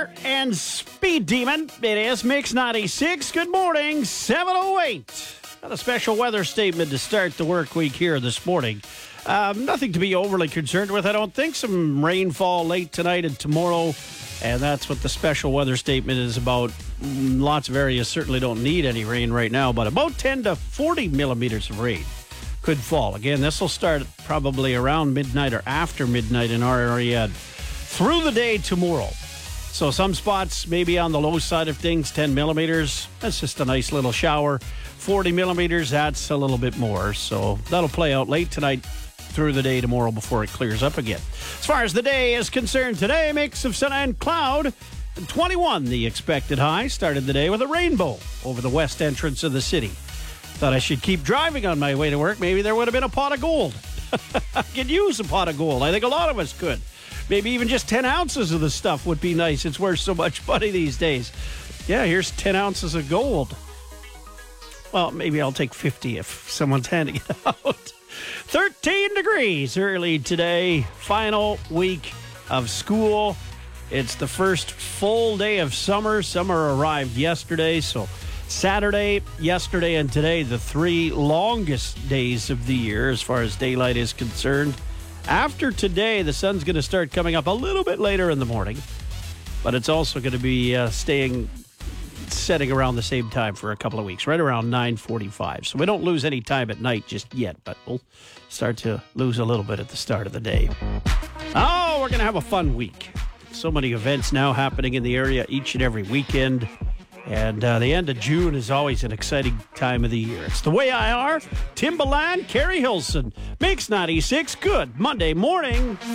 Winner and Speed Demon. It is Mix 96. Good morning, 7:08. Got a special weather statement to start the work week here this morning. Nothing to be overly concerned with, I don't think. Some rainfall late tonight and tomorrow, and that's what the special weather statement is about. Lots of areas certainly don't need any rain right now, but about 10 to 40 millimeters of rain could fall. Again, this will start probably around midnight or after midnight in our area through the day tomorrow. So some spots maybe on the low side of things, 10 millimeters. That's just a nice little shower. 40 millimeters, that's a little bit more. So that'll play out late tonight through the day tomorrow before it clears up again. As far as the day is concerned today, mix of sun and cloud. 21, the expected high. Started the day with a rainbow over the west entrance of the city. Thought I should keep driving on my way to work. Maybe there would have been a pot of gold. I could use a pot of gold. I think a lot of us could. Maybe even just 10 ounces of the stuff would be nice. It's worth so much money these days. Yeah, here's 10 ounces of gold. Well, maybe I'll take 50 if someone's handing it out. 13 degrees early today. Final week of school. It's the first full day of summer. Summer arrived yesterday, so Saturday, yesterday, and today, the three longest days of the year as far as daylight is concerned. After today, the sun's going to start coming up a little bit later in the morning, but it's also going to be setting around the same time for a couple of weeks, right around 9:45. So we don't lose any time at night just yet, but we'll start to lose a little bit at the start of the day. Oh, we're going to have a fun week. So many events now happening in the area each and every weekend. And the end of June is always an exciting time of the year. It's the way I are. Timbaland, Carrie Hilson, Mix 96. Good Monday morning.